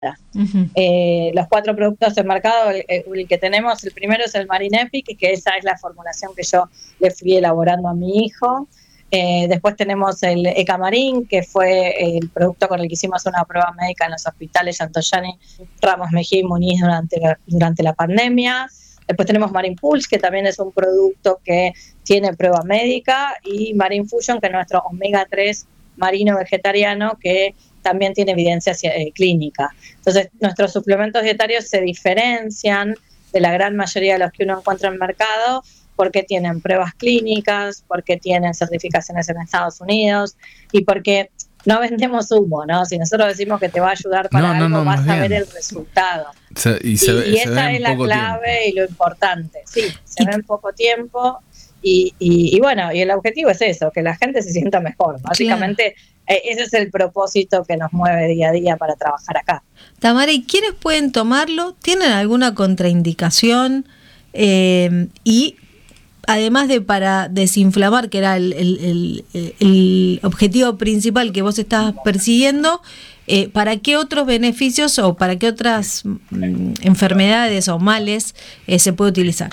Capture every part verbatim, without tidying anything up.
Uh-huh. Eh, los cuatro productos en mercado, el, el que tenemos, el primero es el Marine Epic, que esa es la formulación que yo le fui elaborando a mi hijo. Eh, después tenemos el Ecamarin, que fue el producto con el que hicimos una prueba médica en los hospitales Santoyani, Ramos Mejía y Muniz durante la, durante la pandemia. Después tenemos Marine Pulse, que también es un producto que tiene prueba médica, y Marine Fusion, que es nuestro omega tres marino vegetariano, que también tiene evidencia eh, clínica. Entonces, nuestros suplementos dietarios se diferencian de la gran mayoría de los que uno encuentra en el mercado porque tienen pruebas clínicas, porque tienen certificaciones en Estados Unidos y porque no vendemos humo, ¿no? Si nosotros decimos que te va a ayudar para no, algo, no, no, vas a ver el resultado. Se, y se, y, y se esa es la clave tiempo. Y lo importante. Sí, se ve en poco tiempo y, y, y bueno, y el objetivo es eso, que la gente se sienta mejor. Básicamente, claro. Ese es el propósito que nos mueve día a día para trabajar acá. Tamara, ¿y quiénes pueden tomarlo? ¿Tienen alguna contraindicación? Eh, y además de para desinflamar, que era el, el, el, el objetivo principal que vos estabas persiguiendo, eh, ¿para qué otros beneficios o para qué otras mm, enfermedades o males eh, se puede utilizar?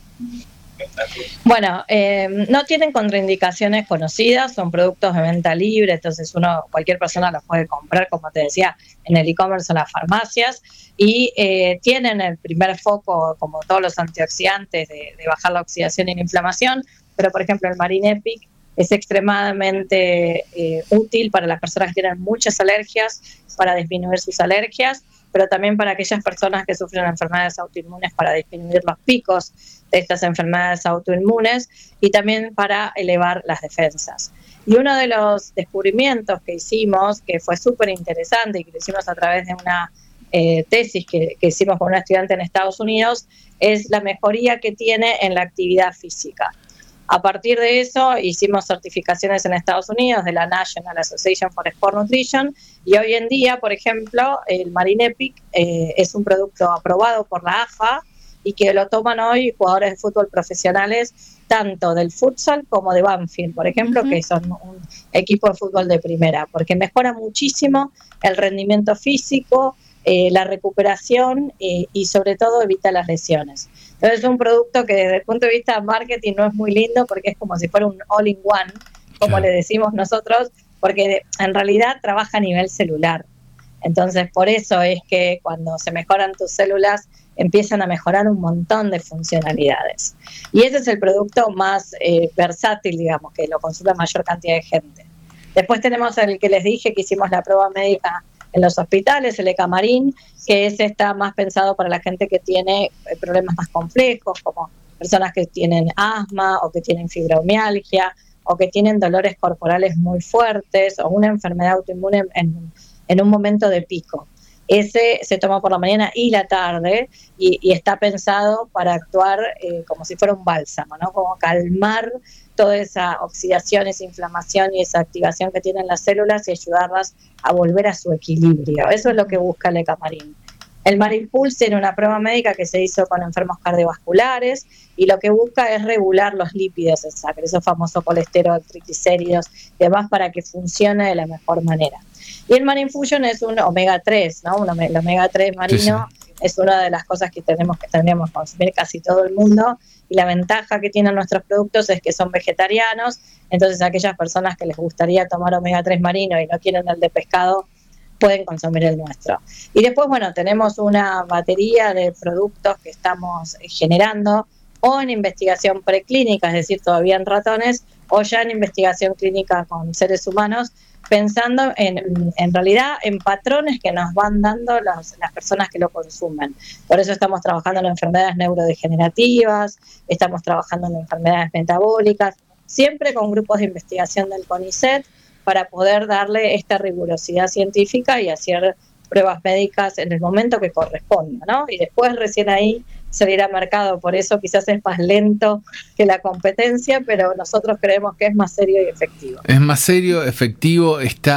Bueno, eh, no tienen contraindicaciones conocidas, son productos de venta libre, entonces uno, cualquier persona los puede comprar, como te decía, en el e-commerce o en las farmacias, y eh, tienen el primer foco, como todos los antioxidantes, de, de bajar la oxidación y la inflamación, pero por ejemplo el Marine Epic es extremadamente eh, útil para las personas que tienen muchas alergias, para disminuir sus alergias, pero también para aquellas personas que sufren enfermedades autoinmunes, para disminuir los picos de estas enfermedades autoinmunes y también para elevar las defensas. Y uno de los descubrimientos que hicimos, que fue súper interesante y que lo hicimos a través de una eh, tesis que, que hicimos con una estudiante en Estados Unidos, es la mejoría que tiene en la actividad física. A partir de eso hicimos certificaciones en Estados Unidos de la National Association for Sport Nutrition y hoy en día, por ejemplo, el Marine Epic eh, es un producto aprobado por la A F A y que lo toman hoy jugadores de fútbol profesionales tanto del futsal como de Banfield, por ejemplo, uh-huh. que son un equipo de fútbol de primera, porque mejora muchísimo el rendimiento físico, eh, la recuperación eh, y sobre todo evita las lesiones. Entonces es un producto que desde el punto de vista de marketing no es muy lindo porque es como si fuera un all-in-one, como claro. le decimos nosotros, porque en realidad trabaja a nivel celular. Entonces por eso es que cuando se mejoran tus células empiezan a mejorar un montón de funcionalidades. Y ese es el producto más eh, versátil, digamos, que lo consume la mayor cantidad de gente. Después tenemos el que les dije que hicimos la prueba médica en los hospitales, el Ecamarin, que ese está más pensado para la gente que tiene problemas más complejos, como personas que tienen asma o que tienen fibromialgia o que tienen dolores corporales muy fuertes o una enfermedad autoinmune en, en un momento de pico. Ese se toma por la mañana y la tarde y, y está pensado para actuar eh, como si fuera un bálsamo, ¿no? Como calmar toda esa oxidación, esa inflamación y esa activación que tienen las células y ayudarlas a volver a su equilibrio. Eso es lo que busca el Ecamarin. El Marine Pulse tiene una prueba médica que se hizo con enfermos cardiovasculares y lo que busca es regular los lípidos en sangre, esos famosos colesterol, triglicéridos y demás, para que funcione de la mejor manera. Y el Marine Fusion es un omega tres, ¿no? Un ome- el omega tres marino sí, sí. es una de las cosas que tenemos que tendríamos que consumir casi todo el mundo, y la ventaja que tienen nuestros productos es que son vegetarianos, entonces aquellas personas que les gustaría tomar omega tres marino y no quieren el de pescado, pueden consumir el nuestro. Y después, bueno, tenemos una batería de productos que estamos generando o en investigación preclínica, es decir, todavía en ratones, o ya en investigación clínica con seres humanos, pensando en, en realidad en patrones que nos van dando las, las personas que lo consumen. Por eso estamos trabajando en enfermedades neurodegenerativas, estamos trabajando en enfermedades metabólicas, siempre con grupos de investigación del CONICET, para poder darle esta rigurosidad científica y hacer pruebas médicas en el momento que corresponda, ¿no? Y después recién ahí salir a mercado. Por eso quizás es más lento que la competencia, pero nosotros creemos que es más serio y efectivo. Es más serio, efectivo,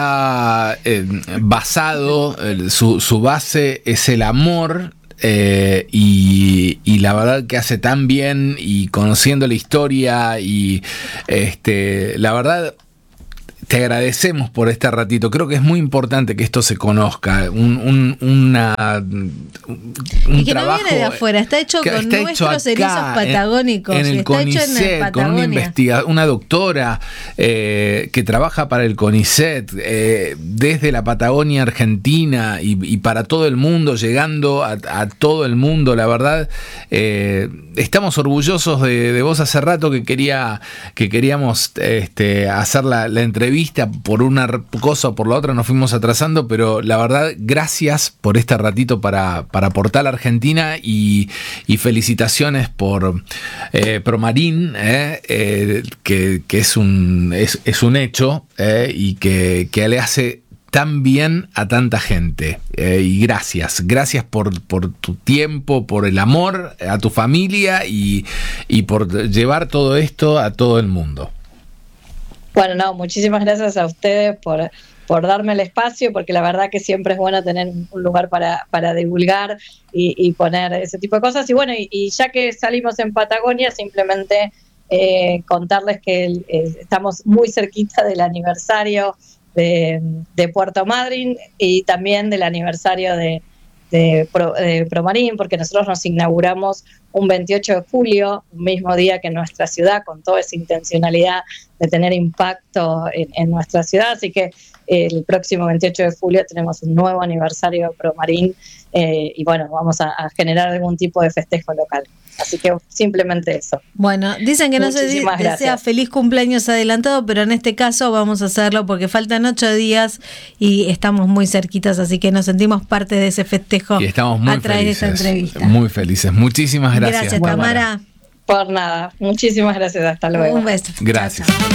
está eh, basado, eh, su, su base es el amor. Eh, y, y la verdad que hace tan bien, y conociendo la historia y este, la verdad te agradecemos por este ratito. Creo que es muy importante que esto se conozca. Un, un, una, un y que trabajo, no viene de afuera, está hecho con está nuestros hecho erizos patagónicos. En, en el está CONICET, hecho en el con una, investiga, una doctora eh, que trabaja para el CONICET, eh, desde la Patagonia Argentina y, y para todo el mundo, llegando a, a todo el mundo. La verdad, eh, estamos orgullosos de, de vos. Hace rato que quería que queríamos este, hacer la, la entrevista. Por una cosa o por la otra nos fuimos atrasando, pero la verdad, gracias por este ratito para, para Portal Argentina y, y felicitaciones por eh, Promarín, eh, eh, que, que es, un, es, es un hecho eh, y que, que le hace tan bien a tanta gente. Eh, y gracias, gracias por, por tu tiempo, por el amor a tu familia y, y por llevar todo esto a todo el mundo. Bueno, no, muchísimas gracias a ustedes por, por darme el espacio, porque la verdad que siempre es bueno tener un lugar para, para divulgar y, y poner ese tipo de cosas. Y bueno, y, y ya que salimos en Patagonia, simplemente eh, contarles que el, eh, estamos muy cerquita del aniversario de, de Puerto Madryn y también del aniversario de, de, Pro, de Promarín, porque nosotros nos inauguramos un veintiocho de julio, mismo día que en nuestra ciudad, con toda esa intencionalidad de tener impacto en, en nuestra ciudad. Así que eh, el próximo veintiocho de julio tenemos un nuevo aniversario de Promarín eh, y bueno, vamos a, a generar algún tipo de festejo local. Así que simplemente eso. Bueno, dicen que no se di- desea feliz cumpleaños adelantado, pero en este caso vamos a hacerlo porque faltan ocho días y estamos muy cerquitas, así que nos sentimos parte de ese festejo y estamos muy a través felices, de esta entrevista. Muy felices. Muchísimas gracias. Gracias, Tamara. Por nada. Muchísimas gracias. Hasta luego. Un beso. Gracias. Chao, chao.